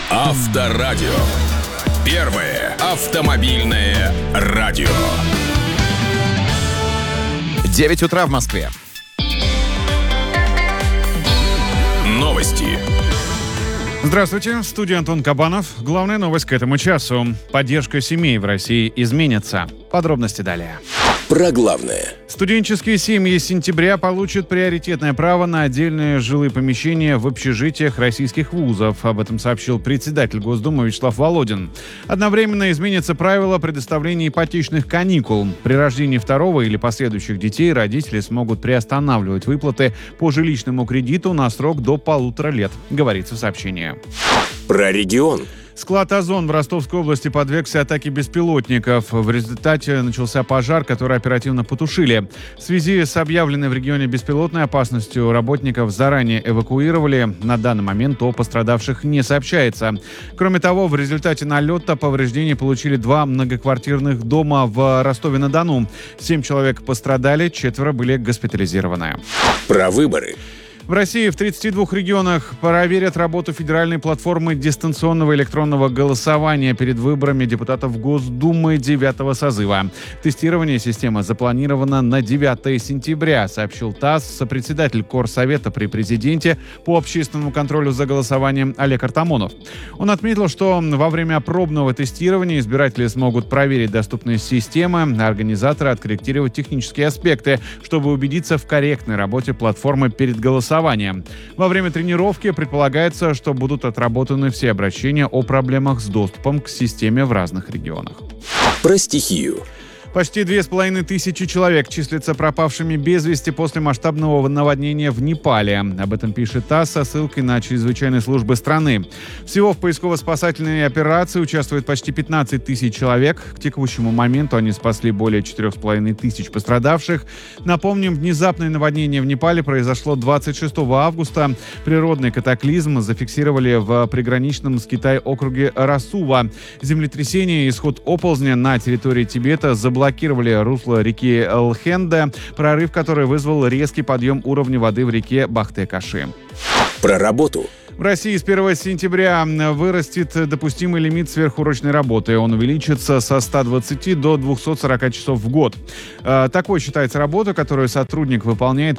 Авторадио. Первое автомобильное радио. 9 утра в Москве. Новости. Здравствуйте, в студии Антон Кабанов. Главная новость к этому часу. Поддержка семей в России изменится. Подробности далее. Про главное. Студенческие семьи с сентября получат приоритетное право на отдельные жилые помещения в общежитиях российских вузов. Об этом сообщил председатель Госдумы Вячеслав Володин. Одновременно изменится правило предоставления ипотечных каникул. При рождении второго или последующих детей родители смогут приостанавливать выплаты по жилищному кредиту на срок до 1,5 лет, говорится в сообщении. Про регион. Склад «Озон» в Ростовской области подвергся атаке беспилотников. В результате начался пожар, который оперативно потушили. В связи с объявленной в регионе беспилотной опасностью работников заранее эвакуировали. На данный момент о пострадавших не сообщается. Кроме того, в результате налета повреждений получили 2 многоквартирных дома в Ростове-на-Дону. 7 человек пострадали, 4 были госпитализированы. Про выборы. В России в 32 регионах проверят работу федеральной платформы дистанционного электронного голосования перед выборами депутатов Госдумы 9-го созыва. Тестирование системы запланировано на 9 сентября, сообщил ТАСС сопредседатель Корсовета при президенте по общественному контролю за голосованием Олег Артамонов. Он отметил, что во время пробного тестирования избиратели смогут проверить доступность системы, а организаторы откорректировать технические аспекты, чтобы убедиться в корректной работе платформы перед голосованием. Во время тренировки предполагается, что будут отработаны все обращения о проблемах с доступом к системе в разных регионах. Про стихию. Почти 2500 человек числятся пропавшими без вести после масштабного наводнения в Непале. Об этом пишет ТАСС со ссылкой на чрезвычайные службы страны. Всего в поисково-спасательной операции участвует почти 15 тысяч человек. К текущему моменту они спасли более 4500 пострадавших. Напомним, внезапное наводнение в Непале произошло 26 августа. Природный катаклизм зафиксировали в приграничном с Китаем округе Расува. Землетрясение и исход оползня на территории Тибета заблокировали русло реки Лхенде, прорыв которой вызвал резкий подъем уровня воды в реке Бахте-Каши. Про работу. В России с 1 сентября вырастет допустимый лимит сверхурочной работы. Он увеличится со 120 до 240 часов в год. Такой считается работа, которую сотрудник выполняет